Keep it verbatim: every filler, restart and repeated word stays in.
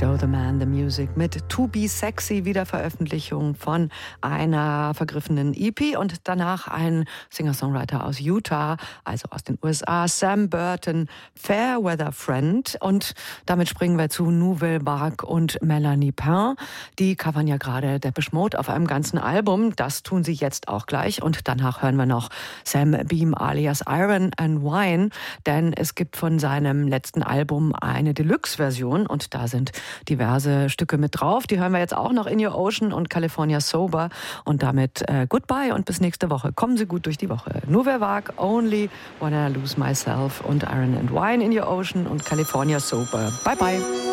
Joe the Man, The Music mit To Be Sexy, Wiederveröffentlichung von einer vergriffenen E P und danach ein Singer-Songwriter aus Utah, also aus den U S A, Sam Burton, Fairweather Friend. Und damit springen wir zu Nouvelle Vague und Melanie Pain. Die covern ja gerade Depeche Mode auf einem ganzen Album. Das tun sie jetzt auch gleich. Und danach hören wir noch Sam Beam alias Iron and Wine, denn es gibt von seinem letzten Album eine Deluxe-Version und da sind diverse Stücke mit drauf. Die hören wir jetzt auch noch, In Your Ocean und California Sober. Und damit äh, goodbye und bis nächste Woche. Kommen Sie gut durch die Woche. Nouvelle Vague, Only Wanna Lose Myself und Iron and Wine, In Your Ocean und California Sober. Bye bye.